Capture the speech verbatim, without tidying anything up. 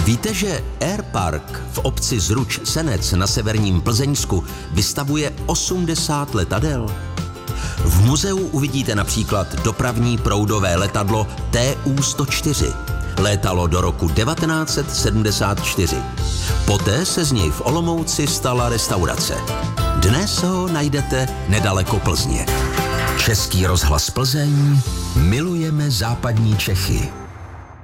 Víte, že Air Park v obci Zruč-Senec na severním Plzeňsku vystavuje osmdesát letadel? V muzeu uvidíte například dopravní proudové letadlo T U sto čtyři. Létalo do roku devatenáct set sedmdesát čtyři. Poté se z něj v Olomouci stala restaurace. Dnes ho najdete nedaleko Plzně. Český rozhlas Plzeň, milujeme západní Čechy.